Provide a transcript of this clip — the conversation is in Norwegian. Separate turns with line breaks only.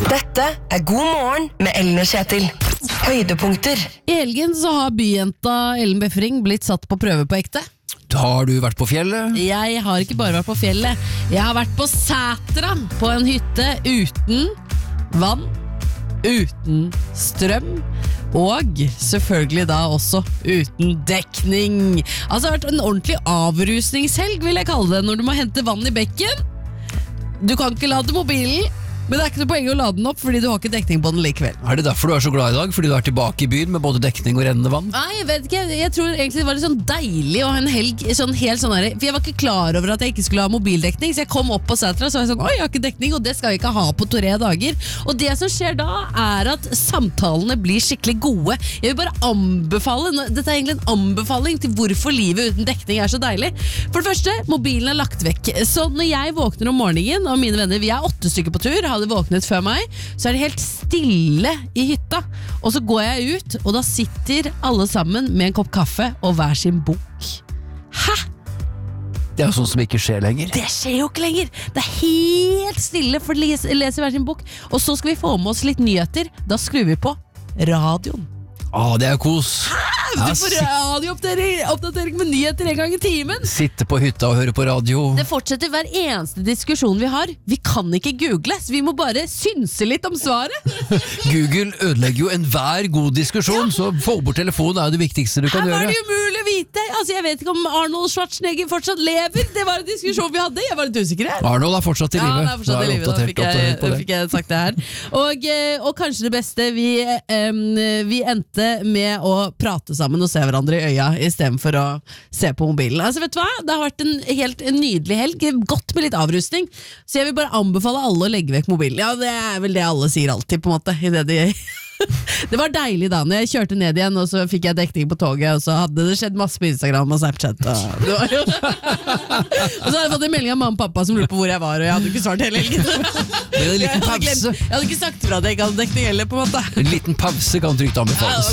Dette God morgen med Ellen og Kjetil. Høydepunkter.
I helgen så har byjenta Ellen Befring blitt satt på prøve på ekte.
Har du vært på fjellet?
Jeg har ikke bare vært på fjellet. Jeg har vært på Sætra, på en hytte uten vann, uten strøm, og selvfølgelig da også uten dekning. Altså det har vært en ordentlig avrusningshelg, vil jeg kalle det, når du må hente vann i bekken. Du kan ikke lade mobilen, men det er ikke noe poeng å lade den opp, fordi du har ikke dekning på den likevel.
Er det derfor du er så glad i dag? Fordi du er tilbake i byen med både dekning og rennende vann?
Nei, jeg vet ikke, jeg tror egentlig det var litt sånn deilig å ha en helg sånn helt sånn her, for jeg var ikke klar over at jeg ikke skulle ha mobildekning, så jeg kom opp på Sætra og så var jeg sånn, oi, jeg har ikke dekning, og det skal jeg ikke ha på 3 dager. Og det som skjer da er at samtalene blir skikkelig gode. Jeg vil bare anbefale, dette er egentlig en anbefaling til hvorfor livet uten dekning er så deilig. For det første, mobilen er lagt vekk. Så når jeg våkner om morgenen, og mine venner, vi er 8 stykker på tur, hadde våknet før meg, så er det helt stille i hytta. Og så går jeg ut, og da sitter alle sammen med en kopp kaffe og hver sin bok. Hæ?
Det er jo sånn som ikke skjer lenger.
Det skjer jo ikke lenger. Det er helt stille for å lese hver sin bok. Og så skal vi få med oss litt nyheter. Da skrur vi på radioen.
Det er kos.
Du får radiooppdatering med nyheter en gang i timen.
Sitte på hytta og høre på radio.
Det fortsetter hver eneste diskusjon vi har. Vi kan ikke google, så vi må bare synse litt om svaret.
Google ødelegger jo enhver god diskusjon, så få bort telefonen er jo det viktigste du kan
Her var
gjøre.
det umulig å vite. Altså, jeg vet ikke om Arnold Schwarzenegger fortsatt lever. Det var en diskusjon vi hadde. Jeg var litt usikker her.
Arnold er fortsatt i
Ja,
live.
det er fortsatt i livet. Da fikk jeg sagt det her. Og kanskje det beste, vi endte med å prate sammen og se hverandre i øya i stedet for å se på mobilen. Altså, vet du hva? Det har vært en nydelig helg. Godt med litt avrustning. Så jeg vil bare anbefale alle å legge vekk mobilen. Ja, det er vel det alle sier alltid, på en måte, i det de Det var deilig da, når jeg kjørte ned igjen, og så fikk jeg dekning på toget, og så hadde det skjedd masse på Instagram og Snapchat. Og det var jo og så hadde jeg fått en melding av mamma og pappa som lurte på hvor jeg var, og jeg hadde ikke svart hele helgen.
En liten pause.
Jeg hadde ikke sagt fra at jeg ikke hadde dekning heller, på en måte.
En liten pause kan trygt anbefales.